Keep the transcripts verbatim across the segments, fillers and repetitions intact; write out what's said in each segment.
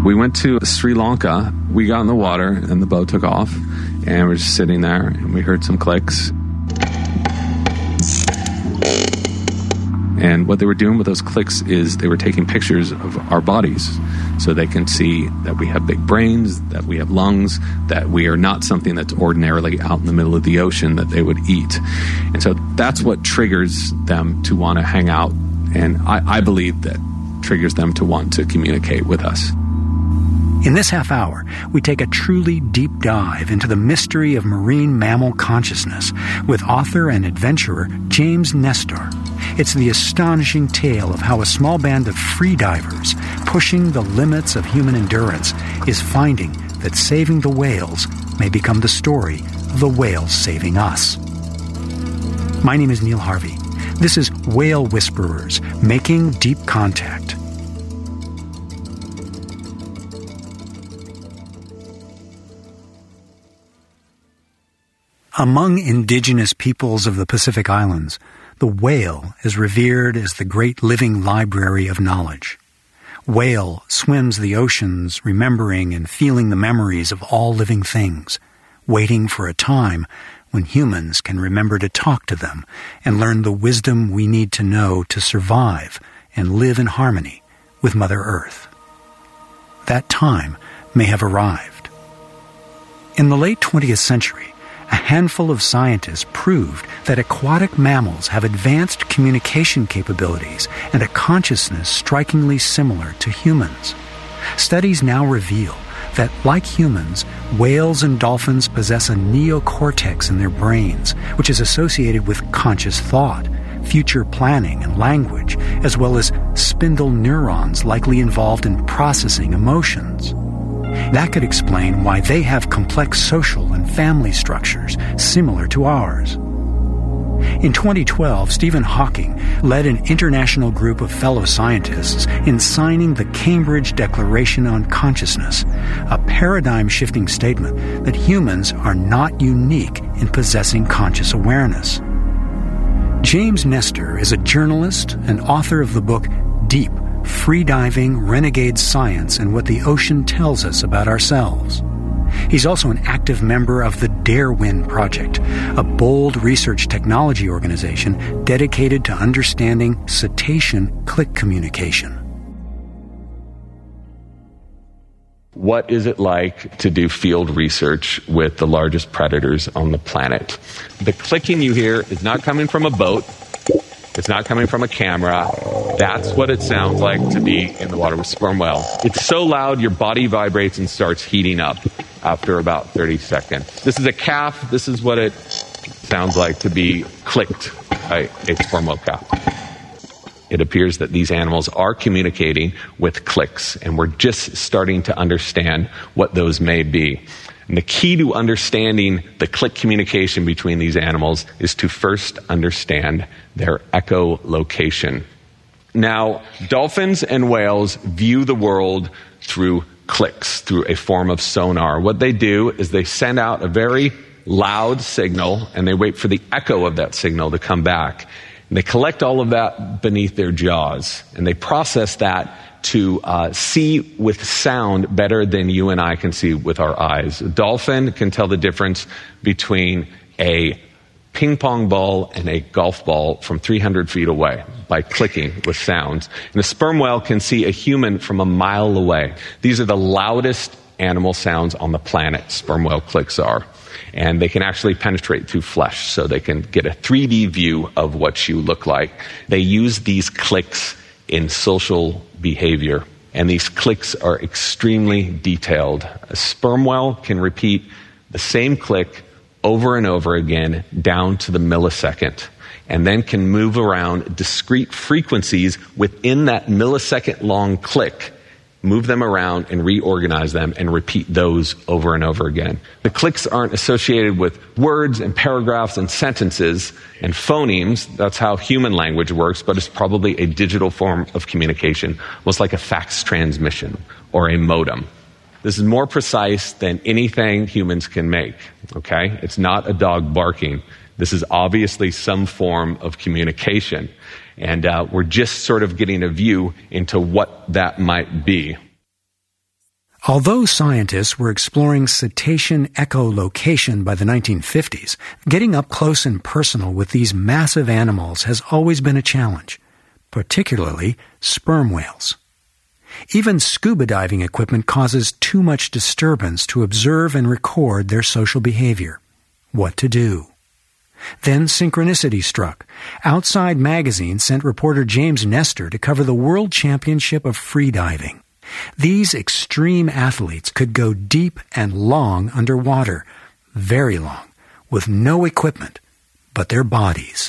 We went to Sri Lanka. We got in the water and the boat took off, and we're just sitting there and we heard some clicks. And what they were doing with those clicks is they were taking pictures of our bodies so they can see that we have big brains, that we have lungs, that we are not something that's ordinarily out in the middle of the ocean that they would eat. And so that's what triggers them to want to hang out. And I, I believe that triggers them to want to communicate with us. In this half hour, we take a truly deep dive into the mystery of marine mammal consciousness with author and adventurer James Nestor. It's the astonishing tale of how a small band of freedivers, pushing the limits of human endurance, is finding that saving the whales may become the story of the whales saving us. My name is Neil Harvey. This is Whale Whisperers, Making Deep Contact. Among indigenous peoples of the Pacific Islands, the whale is revered as the great living library of knowledge. Whale swims the oceans, remembering and feeling the memories of all living things, waiting for a time when humans can remember to talk to them and learn the wisdom we need to know to survive and live in harmony with Mother Earth. That time may have arrived. In the late twentieth century, a handful of scientists proved that aquatic mammals have advanced communication capabilities and a consciousness strikingly similar to humans. Studies now reveal that, like humans, whales and dolphins possess a neocortex in their brains, which is associated with conscious thought, future planning, and language, as well as spindle neurons likely involved in processing emotions. That could explain why they have complex social and family structures similar to ours. In twenty twelve, Stephen Hawking led an international group of fellow scientists in signing the Cambridge Declaration on Consciousness, a paradigm-shifting statement that humans are not unique in possessing conscious awareness. James Nestor is a journalist and author of the book Deep: Freediving, Renegade Science, and What the Ocean Tells Us About Ourselves. He's also an active member of the Darewin Project, a bold research technology organization dedicated to understanding cetacean click communication. What is it like to do field research with the largest predators on the planet? The clicking you hear is not coming from a boat. It's not coming from a camera. That's what it sounds like to be in the water with sperm whale. It's so loud your body vibrates and starts heating up after about thirty seconds. This is a calf. This is what it sounds like to be clicked by a sperm whale calf. It appears that these animals are communicating with clicks, and we're just starting to understand what those may be. And the key to understanding the click communication between these animals is to first understand their echolocation. Now, dolphins and whales view the world through clicks, through a form of sonar. What they do is they send out a very loud signal, and they wait for the echo of that signal to come back. And they collect all of that beneath their jaws, and they process that to uh, see with sound better than you and I can see with our eyes. A dolphin can tell the difference between a ping pong ball and a golf ball from three hundred feet away by clicking with sounds. And a sperm whale can see a human from a mile away. These are the loudest animal sounds on the planet, sperm whale clicks are. And they can actually penetrate through flesh, so they can get a three D view of what you look like. They use these clicks in social behavior, and these clicks are extremely detailed. A sperm whale can repeat the same click over and over again down to the millisecond, and then can move around discrete frequencies within that millisecond long click, move them around and reorganize them and repeat those over and over again. The clicks aren't associated with words and paragraphs and sentences and phonemes. That's how human language works, but it's probably a digital form of communication, almost like a fax transmission or a modem. This is more precise than anything humans can make, okay? It's not a dog barking. This is obviously some form of communication. And uh, we're just sort of getting a view into what that might be. Although scientists were exploring cetacean echolocation by the nineteen fifties, getting up close and personal with these massive animals has always been a challenge, particularly sperm whales. Even scuba diving equipment causes too much disturbance to observe and record their social behavior. What to do? Then synchronicity struck. Outside Magazine sent reporter James Nestor to cover the World Championship of Freediving. These extreme athletes could go deep and long underwater, very long, with no equipment but their bodies.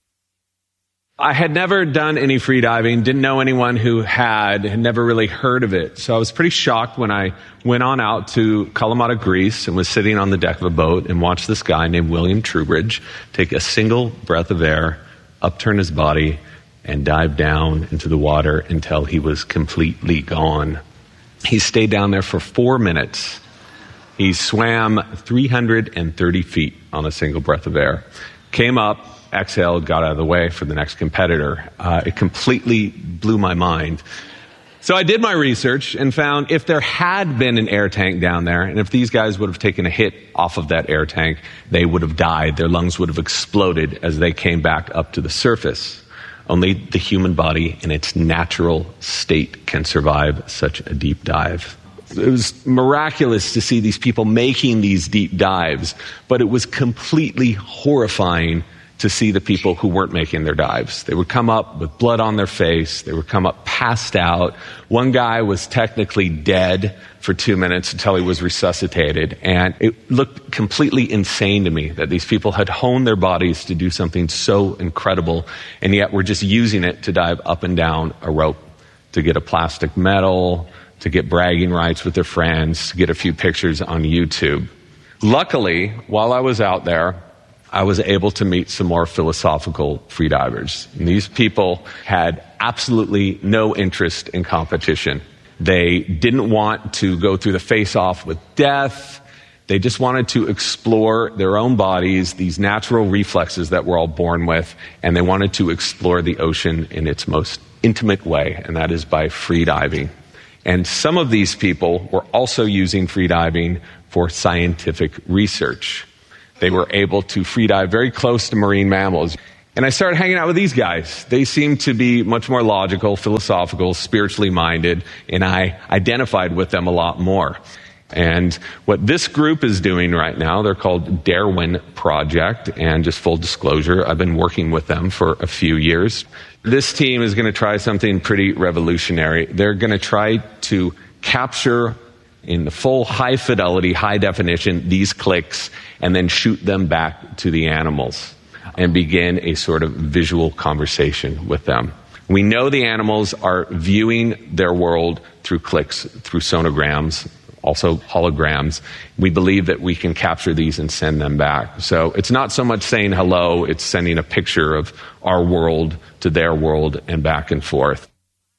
I had never done any free diving, didn't know anyone who had, had never really heard of it. So I was pretty shocked when I went on out to Kalamata, Greece, and was sitting on the deck of a boat and watched this guy named William Trubridge take a single breath of air, upturn his body, and dive down into the water until he was completely gone. He stayed down there for four minutes. He swam three hundred thirty feet on a single breath of air, came up, exhaled, got out of the way for the next competitor. Uh, it completely blew my mind. So I did my research and found if there had been an air tank down there, and if these guys would have taken a hit off of that air tank, they would have died. Their lungs would have exploded as they came back up to the surface. Only the human body in its natural state can survive such a deep dive. It was miraculous to see these people making these deep dives, but it was completely horrifying to see the people who weren't making their dives. They would come up with blood on their face. They would come up passed out. One guy was technically dead for two minutes until he was resuscitated. And it looked completely insane to me that these people had honed their bodies to do something so incredible, and yet were just using it to dive up and down a rope, to get a plastic medal, to get bragging rights with their friends, to get a few pictures on YouTube. Luckily, while I was out there, I was able to meet some more philosophical freedivers. And these people had absolutely no interest in competition. They didn't want to go through the face-off with death. They just wanted to explore their own bodies, these natural reflexes that we're all born with, and they wanted to explore the ocean in its most intimate way, and that is by freediving. And some of these people were also using freediving for scientific research. They were able to freedive very close to marine mammals. And I started hanging out with these guys. They seemed to be much more logical, philosophical, spiritually minded, and I identified with them a lot more. And what this group is doing right now, they're called Darwin Project, and just full disclosure, I've been working with them for a few years. This team is going to try something pretty revolutionary. They're going to try to capture in the full high fidelity, high definition, these clicks, and then shoot them back to the animals and begin a sort of visual conversation with them. We know the animals are viewing their world through clicks, through sonograms, also holograms. We believe that we can capture these and send them back. So it's not so much saying hello, it's sending a picture of our world to their world and back and forth.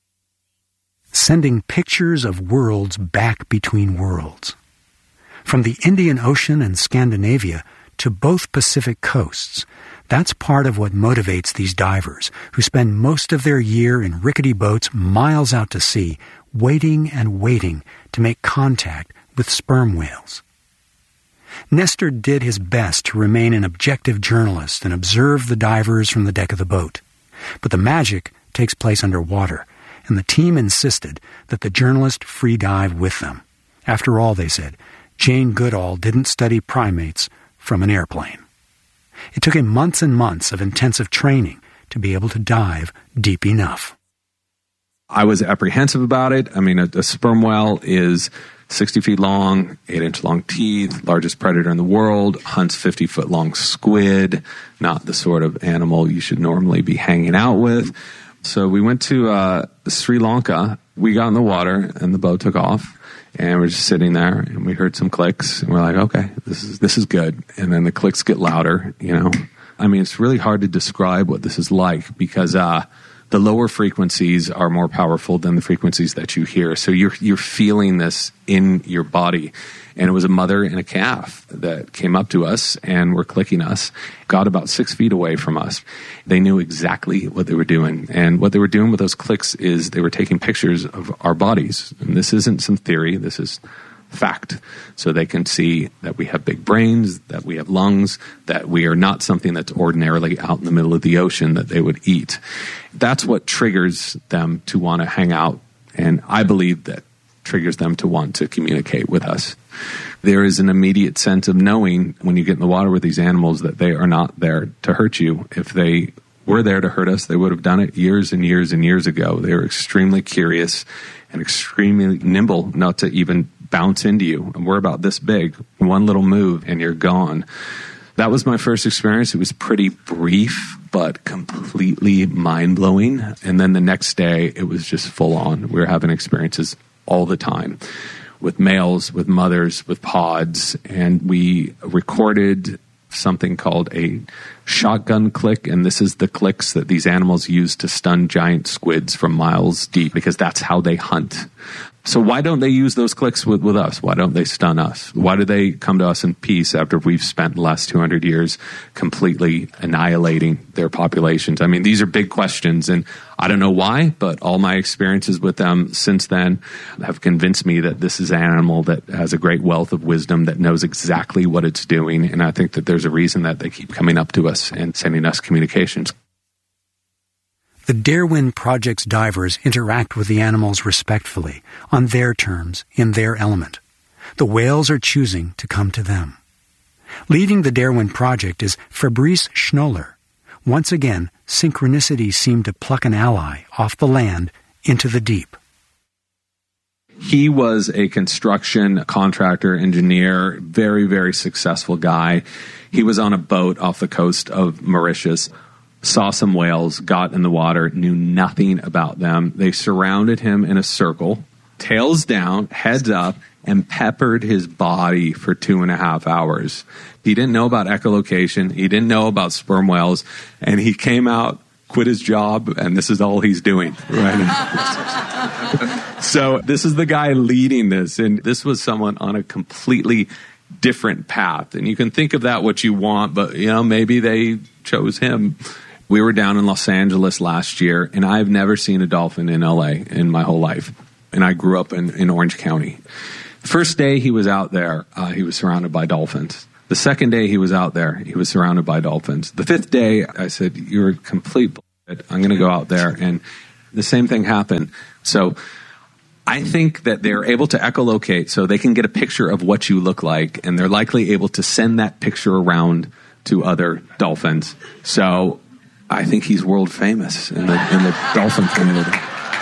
Sending pictures of worlds back between worlds. From the Indian Ocean and Scandinavia to both Pacific coasts, that's part of what motivates these divers who spend most of their year in rickety boats miles out to sea, waiting and waiting to make contact with sperm whales. Nestor did his best to remain an objective journalist and observe the divers from the deck of the boat. But the magic takes place underwater, and the team insisted that the journalist free dive with them. After all, they said, Jane Goodall didn't study primates from an airplane. It took him months and months of intensive training to be able to dive deep enough. I was apprehensive about it. I mean, a, a sperm whale is sixty feet long, eight inch long teeth, largest predator in the world, hunts fifty foot long squid, not the sort of animal you should normally be hanging out with. So we went to uh, Sri Lanka. We got in the water and the boat took off. And we're just sitting there, and we heard some clicks, and we're like, okay, this is this is good. And then the clicks get louder, you know. I mean, it's really hard to describe what this is like because uh, the lower frequencies are more powerful than the frequencies that you hear. So you're you're feeling this in your body. And it was a mother and a calf that came up to us and were clicking us, got about six feet away from us. They knew exactly what they were doing. And what they were doing with those clicks is they were taking pictures of our bodies. And this isn't some theory. This is fact. So they can see that we have big brains, that we have lungs, that we are not something that's ordinarily out in the middle of the ocean that they would eat. That's what triggers them to want to hang out. And I believe that triggers them to want to communicate with us. There is an immediate sense of knowing when you get in the water with these animals that they are not there to hurt you. If they were there to hurt us, they would have done it years and years and years ago. They are extremely curious and extremely nimble, not to even bounce into you. And we're about this big. One little move and you're gone. That was my first experience. It was pretty brief, but completely mind-blowing. And then the next day, it was just full on. We were having experiences all the time with males, with mothers, with pods. And we recorded something called a shotgun click. And this is the clicks that these animals use to stun giant squids from miles deep, because that's how they hunt. So why don't they use those clicks with, with us? Why don't they stun us? Why do they come to us in peace after we've spent the last two hundred years completely annihilating their populations? I mean, these are big questions, and I don't know why, but all my experiences with them since then have convinced me that this is an animal that has a great wealth of wisdom, that knows exactly what it's doing, and I think that there's a reason that they keep coming up to us and sending us communications. The Darwin Project's divers interact with the animals respectfully, on their terms, in their element. The whales are choosing to come to them. Leading the Darwin Project is Fabrice Schnoller. Once again, synchronicity seemed to pluck an ally off the land into the deep. He was a construction contractor, engineer, very, very successful guy. He was on a boat off the coast of Mauritius, saw some whales, got in the water, knew nothing about them. They surrounded him in a circle, tails down, heads up, and peppered his body for two and a half hours. He didn't know about echolocation. He didn't know about sperm whales. And he came out, quit his job, and this is all he's doing right now. So this is the guy leading this. And this was someone on a completely different path. And you can think of that what you want, but, you know, maybe they chose him. We were down in Los Angeles last year, and I've never seen a dolphin in L A in my whole life. And I grew up in, in Orange County. The first day he was out there, uh, he was surrounded by dolphins. The second day he was out there, he was surrounded by dolphins. The fifth day, I said, you're complete bullshit. I'm going to go out there. And the same thing happened. So I think that they're able to echolocate, so they can get a picture of what you look like, and they're likely able to send that picture around to other dolphins. So I think he's world famous in the, in the dolphin community.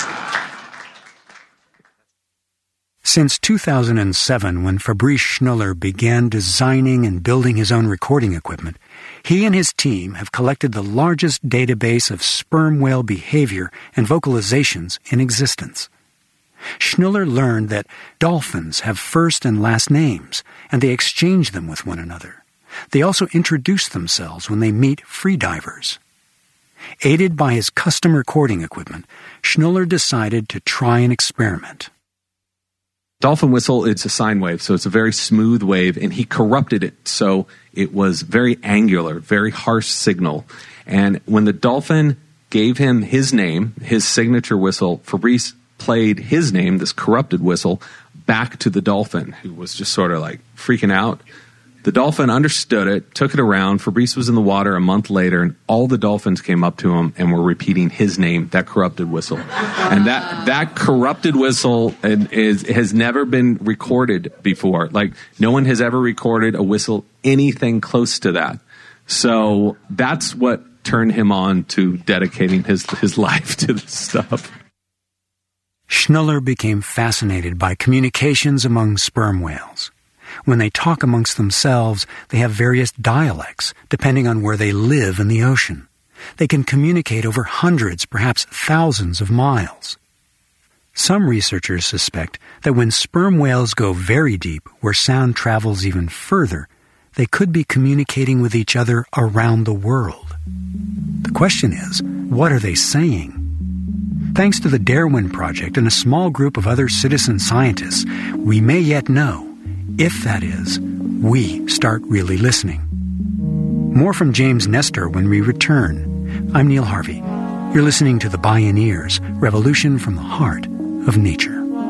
Since two thousand seven, when Fabrice Schnoller began designing and building his own recording equipment, he and his team have collected the largest database of sperm whale behavior and vocalizations in existence. Schnoller learned that dolphins have first and last names, and they exchange them with one another. They also introduce themselves when they meet freedivers. Aided by his custom recording equipment, Schnoller decided to try an experiment. Dolphin whistle, it's a sine wave, so it's a very smooth wave, and he corrupted it so it was very angular, very harsh signal. And when the dolphin gave him his name, his signature whistle, Fabrice played his name, this corrupted whistle, back to the dolphin, who was just sort of like freaking out. The dolphin understood it, took it around. Fabrice was in the water a month later, and all the dolphins came up to him and were repeating his name, that corrupted whistle. And that, that corrupted whistle is, has never been recorded before. Like, no one has ever recorded a whistle anything close to that. So that's what turned him on to dedicating his, his life to this stuff. Schnoller became fascinated by communications among sperm whales. When they talk amongst themselves, they have various dialects, depending on where they live in the ocean. They can communicate over hundreds, perhaps thousands of miles. Some researchers suspect that when sperm whales go very deep, where sound travels even further, they could be communicating with each other around the world. The question is, what are they saying? Thanks to the Darwin Project and a small group of other citizen scientists, we may yet know, if that is, we start really listening. More from James Nestor when we return. I'm Neil Harvey. You're listening to The Bioneers, Revolution from the Heart of Nature.